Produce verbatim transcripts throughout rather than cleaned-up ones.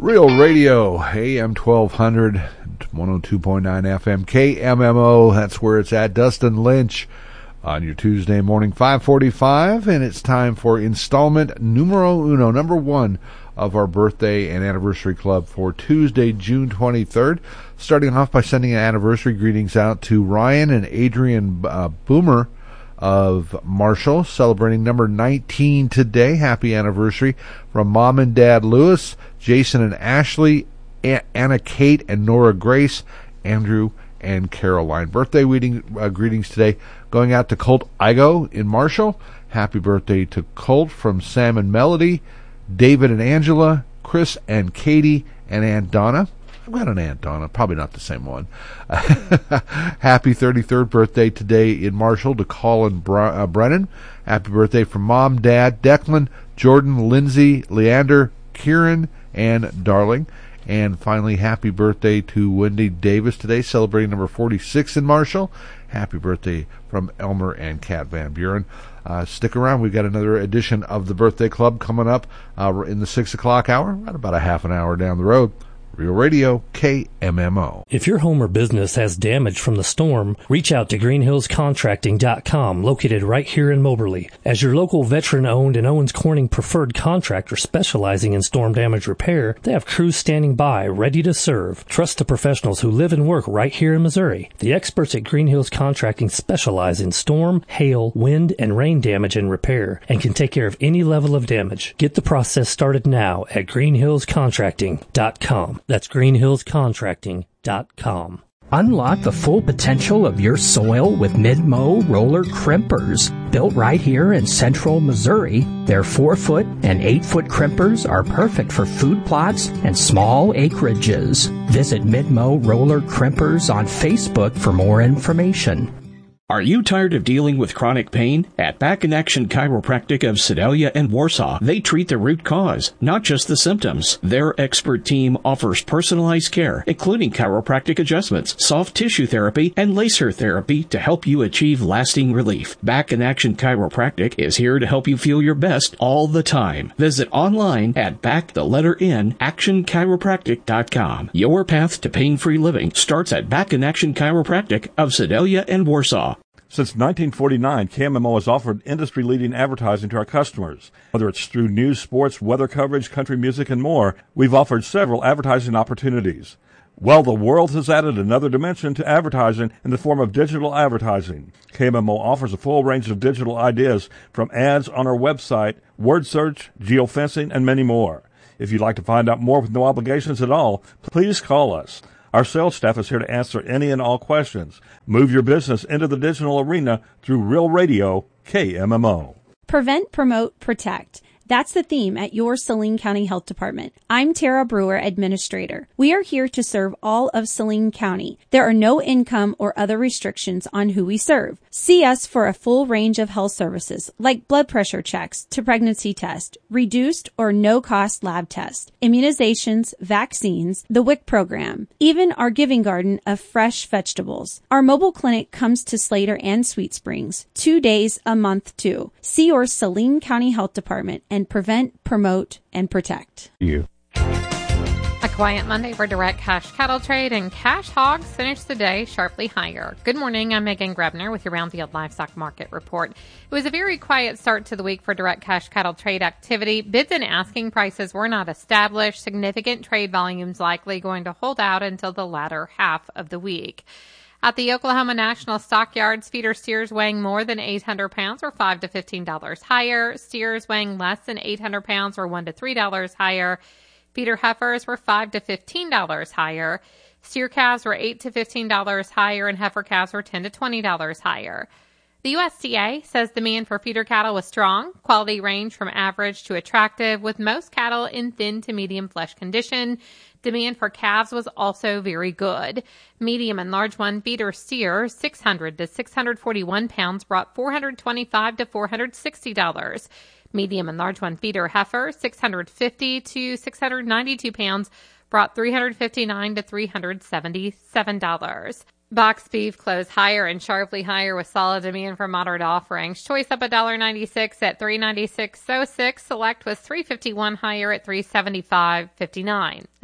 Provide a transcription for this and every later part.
Real Radio, A M twelve hundred, one oh two point nine F M, K M M O, that's where it's at. Dustin Lynch on your Tuesday morning, five forty-five, and it's time for installment numero uno, number one of our birthday and anniversary club for Tuesday, June twenty-third. Starting off by sending anniversary greetings out to Ryan and Adrian uh, Boomer of Marshall, celebrating number nineteen today. Happy anniversary from Mom and Dad Lewis, Jason and Ashley, A- Anna Kate and Nora Grace, Andrew and Caroline. Birthday weeding, uh, greetings today going out to Colt Igo in Marshall. Happy birthday to Colt from Sam and Melody, David and Angela, Chris and Katie, and Aunt Donna. I've got an Aunt Donna, probably not the same one. Happy thirty-third birthday today in Marshall to Colin Bre- uh, Brennan. Happy birthday from Mom, Dad, Declan, Jordan, Lindsay, Leander, Kieran, and Darling. And finally, happy birthday to Wendy Davis today, celebrating number forty-six in Marshall. Happy birthday from Elmer and Kat Van Buren. Uh, stick around. We've got another edition of the Birthday Club coming up uh, in the six o'clock hour, right about a half an hour down the road. Real Radio, K M M O. If your home or business has damage from the storm, reach out to green hills contracting dot com, located right here in Moberly. As your local veteran-owned and Owens Corning preferred contractor specializing in storm damage repair, they have crews standing by, ready to serve. Trust the professionals who live and work right here in Missouri. The experts at Green Hills Contracting specialize in storm, hail, wind, and rain damage and repair, and can take care of any level of damage. Get the process started now at green hills contracting dot com. That's green hills contracting dot com. Unlock the full potential of your soil with Mid-Mow roller crimpers. Built right here in central Missouri, their four-foot and eight-foot crimpers are perfect for food plots and small acreages. Visit Mid-Mow roller crimpers on Facebook for more information. Are you tired of dealing with chronic pain? At Back in Action Chiropractic of Sedalia and Warsaw, they treat the root cause, not just the symptoms. Their expert team offers personalized care, including chiropractic adjustments, soft tissue therapy, and laser therapy to help you achieve lasting relief. Back in Action Chiropractic is here to help you feel your best all the time. Visit online at back the letter N action chiropractic dot com. Your path to pain-free living starts at Back in Action Chiropractic of Sedalia and Warsaw. Since nineteen forty-nine, K M M O has offered industry-leading advertising to our customers. Whether it's through news, sports, weather coverage, country music, and more, we've offered several advertising opportunities. Well, the world has added another dimension to advertising in the form of digital advertising. K M M O offers a full range of digital ideas, from ads on our website, word search, geofencing, and many more. If you'd like to find out more with no obligations at all, please call us. Our sales staff is here to answer any and all questions. Move your business into the digital arena through Real Radio, K M M O. Prevent, promote, protect. That's the theme at your Saline County Health Department. I'm Tara Brewer, Administrator. We are here to serve all of Saline County. There are no income or other restrictions on who we serve. See us for a full range of health services, like blood pressure checks to pregnancy test, reduced or no-cost lab tests, immunizations, vaccines, the W I C program, even our giving garden of fresh vegetables. Our mobile clinic comes to Slater and Sweet Springs, two days a month too. See your Saline County Health Department and prevent, promote, and protect. You. A quiet Monday for direct cash cattle trade, and cash hogs finished the day sharply higher. Good morning, I'm Megan Grebner with your Roundfield Livestock Market Report. It was a very quiet start to the week for direct cash cattle trade activity. Bids and asking prices were not established. Significant trade volumes likely going to hold out until the latter half of the week. At the Oklahoma National Stockyards, feeder steers weighing more than eight hundred pounds were five to fifteen dollars higher. Steers weighing less than eight hundred pounds were one to three dollars higher. Feeder heifers were five to fifteen dollars higher. Steer calves were eight to fifteen dollars higher, and heifer calves were ten to twenty dollars higher. The U S D A says demand for feeder cattle was strong. Quality ranged from average to attractive, with most cattle in thin to medium flesh condition. Demand for calves was also very good. Medium and large one feeder steer, six hundred to six hundred forty-one pounds, brought four hundred twenty-five to four hundred sixty dollars. Medium and large one feeder heifer, six hundred fifty to six hundred ninety-two pounds, brought three hundred fifty-nine to three hundred seventy-seven dollars. Box beef closed higher and sharply higher with solid demand for moderate offerings. Choice up one dollar ninety-six at three ninety-six oh six. Select was three fifty-one higher at three seventy-five fifty-nine.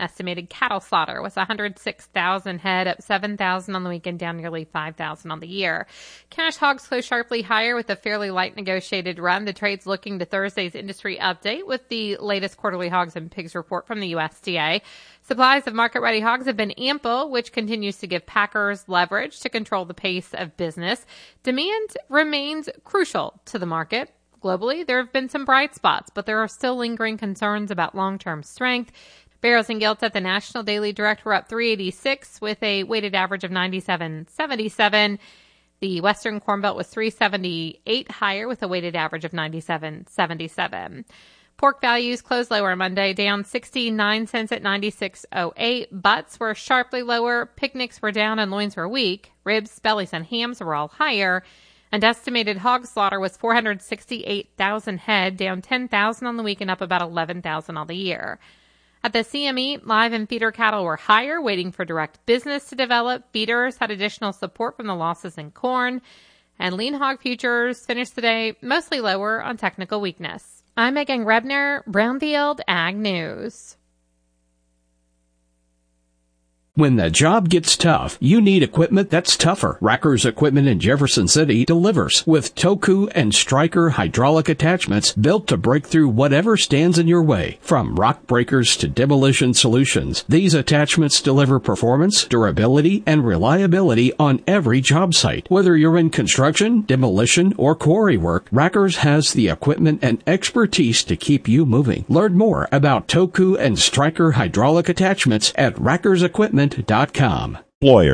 Estimated cattle slaughter was one hundred six thousand head, up seven thousand on the weekend, down nearly five thousand on the year. Cash hogs closed sharply higher with a fairly light negotiated run. The trade's looking to Thursday's industry update with the latest quarterly hogs and pigs report from the U S D A. Supplies of market-ready hogs have been ample, which continues to give packers leverage to control the pace of business. Demand remains crucial to the market. Globally, there have been some bright spots, but there are still lingering concerns about long-term strength. Barrels and gilts at the National Daily Direct were up three eighty-six with a weighted average of ninety-seven seventy-seven. The Western Corn Belt was three seventy-eight higher with a weighted average of ninety-seven seventy-seven. Pork values closed lower Monday, down sixty-nine cents at ninety-six oh eight. Butts were sharply lower. Picnics were down and loins were weak. Ribs, bellies, and hams were all higher. And estimated hog slaughter was four hundred sixty-eight thousand head, down ten thousand on the week and up about eleven thousand on the year. At the C M E, live and feeder cattle were higher, waiting for direct business to develop. Feeders had additional support from the losses in corn. And lean hog futures finished the day mostly lower on technical weakness. I'm Megan Grebner, Brownfield Ag News. When the job gets tough, you need equipment that's tougher. Racker's Equipment in Jefferson City delivers with Toku and Stryker hydraulic attachments built to break through whatever stands in your way. From rock breakers to demolition solutions, these attachments deliver performance, durability, and reliability on every job site. Whether you're in construction, demolition, or quarry work, Racker's has the equipment and expertise to keep you moving. Learn more about Toku and Stryker hydraulic attachments at Racker's Equipment dot com. Lawyer.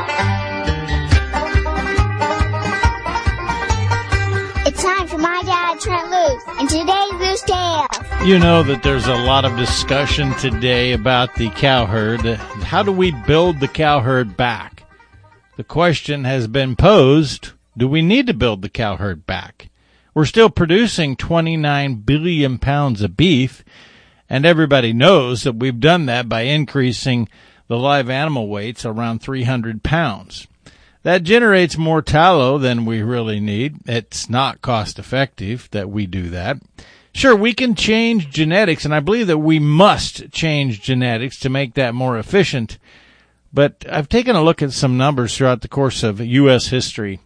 It's time for My Dad, Trent Loos, and today's Loose Tales. You know that there's a lot of discussion today about the cow herd. How do we build the cow herd back? The question has been posed, do we need to build the cow herd back? We're still producing twenty-nine billion pounds of beef, and everybody knows that we've done that by increasing the live animal weight's around three hundred pounds. That generates more tallow than we really need. It's not cost effective that we do that. Sure, we can change genetics, and I believe that we must change genetics to make that more efficient. But I've taken a look at some numbers throughout the course of U S history.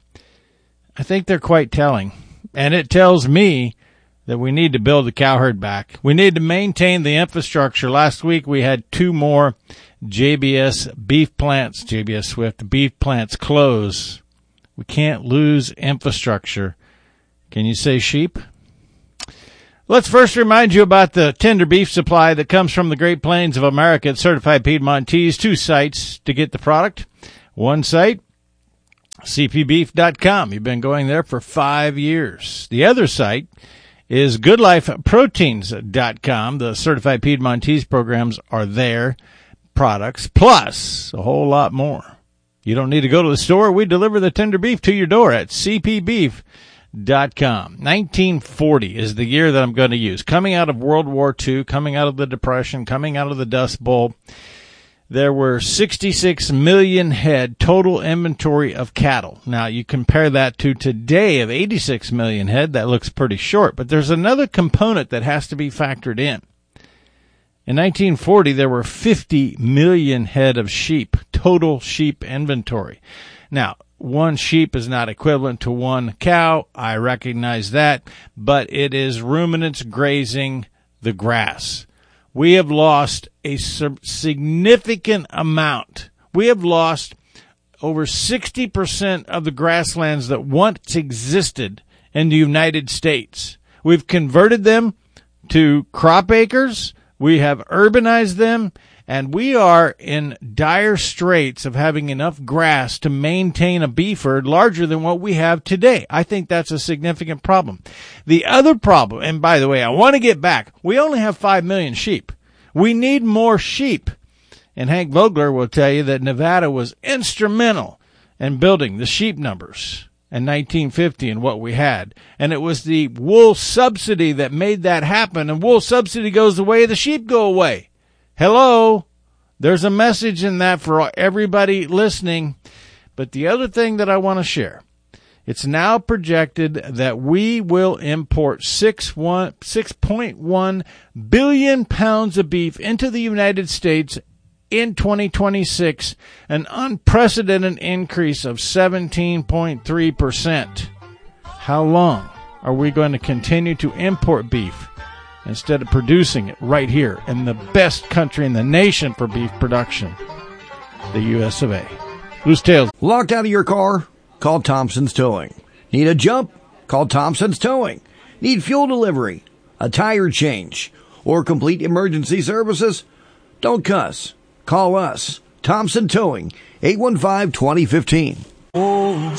I think they're quite telling. And it tells me that we need to build the cow herd back. We need to maintain the infrastructure. Last week we had two more J B S beef plants, J B S Swift beef plants close. We can't lose infrastructure. Can you say sheep? Let's first remind you about the tender beef supply that comes from the Great Plains of America at Certified Piedmontese. Two sites to get the product. One site, C P beef dot com. You've been going there for five years. The other site is good life proteins dot com. The Certified Piedmontese programs are there. Products, plus a whole lot more. You don't need to go to the store. We deliver the tender beef to your door at C P beef dot com. nineteen forty is the year that I'm going to use. Coming out of World War Two, coming out of the Depression, coming out of the Dust Bowl, there were sixty-six million head total inventory of cattle. Now, you compare that to today of eighty-six million head, that looks pretty short. But there's another component that has to be factored in. In nineteen forty, there were fifty million head of sheep, total sheep inventory. Now, one sheep is not equivalent to one cow. I recognize that, but it is ruminants grazing the grass. We have lost a significant amount. We have lost over sixty percent of the grasslands that once existed in the United States. We've converted them to crop acres. We have urbanized them, and we are in dire straits of having enough grass to maintain a beef herd larger than what we have today. I think that's a significant problem. The other problem, and by the way, I want to get back, we only have five million sheep. We need more sheep. And Hank Vogler will tell you that Nevada was instrumental in building the sheep numbers in nineteen fifty and what we had. And it was the wool subsidy that made that happen. And wool subsidy goes away, the sheep go away. Hello? There's a message in that for everybody listening. But the other thing that I want to share It's now projected that we will import six point one billion pounds of beef into the United States in twenty twenty-six, an unprecedented increase of seventeen point three percent. How long are we going to continue to import beef instead of producing it right here in the best country in the nation for beef production, the U S of A? Loose Tales. Locked out of your car? Call Thompson's Towing. Need a jump? Call Thompson's Towing. Need fuel delivery, a tire change, or complete emergency services? Don't cuss. Call us. Thompson Towing, eight one five, two oh one five.